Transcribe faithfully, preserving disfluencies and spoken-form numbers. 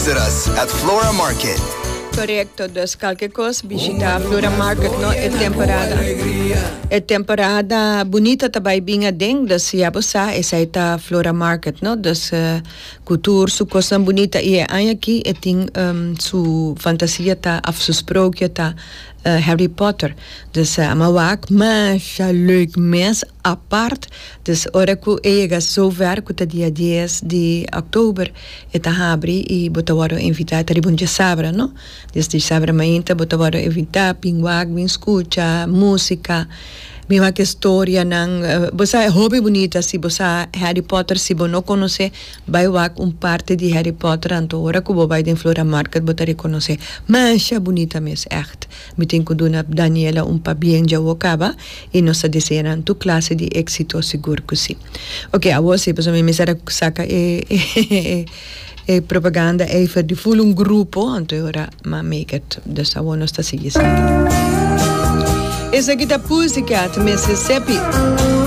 visit us at Flora Market. Correcto, dus qualquer coisa visita a Flora Market, no? É temporada. É temporada bonita também binha ding, dus se abosa essa é Flora Market, no? Dus uh, cultuur, su coisa bonita e é aqui e tem um, su fantasia tá, af su sprookje tá uh, Harry Potter. Dus uh, amawak, mas leuk mes apart. Dus ora ku ega zover ku ta dia dez de oktober eta habri e botawaro invitata ribunja sabra, no? Desde sabra mainta botawaro invita pingwag bin escucha música. Minha que história não, você é hobby bonita se você Harry Potter se você não conhece, vai lá um parte de Harry Potter então ora que você vai em Flora Market você reconhece, mas é bonita mesmo, echt. Me tenho que dar Daniela um papel já o acaba e nós desejan tu classe de êxito seguro que sim. Ok, a você pessoal me será saca e e propaganda é para de full um grupo então ora ma make it dessa one está seguindo. Essa aqui da Pussycat, Mississippi.